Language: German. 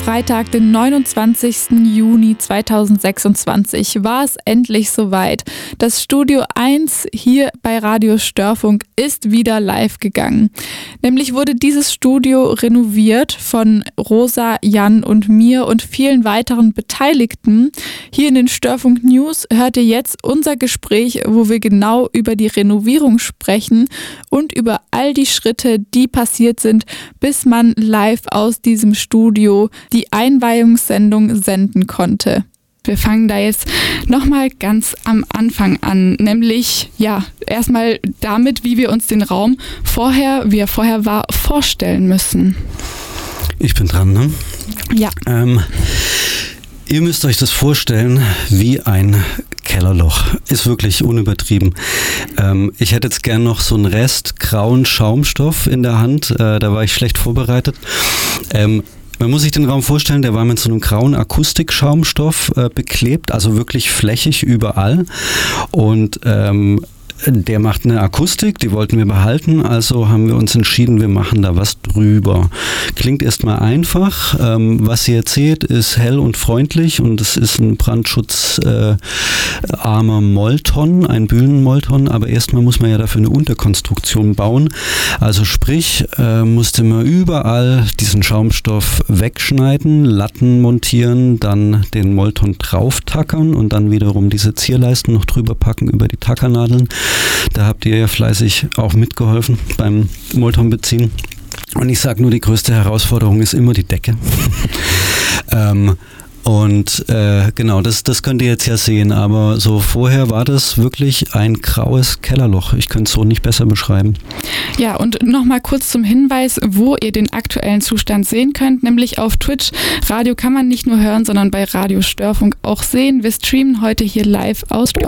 Freitag, den 29. Juni 2026, war es endlich soweit. Das Studio 1 hier bei Radio Störfunk ist wieder live gegangen. Nämlich wurde dieses Studio renoviert von Rosa, Jan und mir und vielen weiteren Beteiligten. Hier in den Störfunk News hört ihr jetzt unser Gespräch, wo wir genau über die Renovierung sprechen und über all die Schritte, die passiert sind, bis man live aus diesem Studio die Einweihungssendung senden konnte. Wir fangen da jetzt nochmal ganz am Anfang an, nämlich erstmal damit, wie wir uns den Raum wie er vorher war, vorstellen müssen. Ich bin dran, ne? Ja. Ihr müsst euch das vorstellen wie ein Kellerloch. Ist wirklich unübertrieben. Ich hätte jetzt gern noch so einen Rest grauen Schaumstoff in der Hand. Da war ich schlecht vorbereitet. Man muss sich den Raum vorstellen, der war mit so einem grauen Akustikschaumstoff beklebt, also wirklich flächig überall. Und der macht eine Akustik, die wollten wir behalten, also haben wir uns entschieden, wir machen da was drüber. Klingt erstmal einfach. Was ihr jetzt seht, ist hell und freundlich und es ist ein brandschutzarmer Molton, ein Bühnenmolton, aber erstmal muss man ja dafür eine Unterkonstruktion bauen. Also sprich, musste man überall diesen Schaumstoff wegschneiden, Latten montieren, dann den Molton drauf tackern und dann wiederum diese Zierleisten noch drüber packen über die Tackernadeln. Da habt ihr ja fleißig auch mitgeholfen beim Molton beziehen. Und ich sage nur, die größte Herausforderung ist immer die Decke. Genau, das könnt ihr jetzt ja sehen, aber so vorher war das wirklich ein graues Kellerloch. Ich könnte es so nicht besser beschreiben. Ja, und nochmal kurz zum Hinweis, wo ihr den aktuellen Zustand sehen könnt, nämlich auf Twitch. Radio kann man nicht nur hören, sondern bei Radio Störfunk auch sehen. Wir streamen heute hier live aus Studio